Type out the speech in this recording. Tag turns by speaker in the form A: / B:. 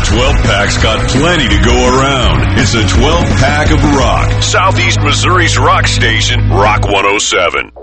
A: 12-pack's got plenty to go around. It's a 12-pack of rock. Southeast Missouri's rock station, Rock 107.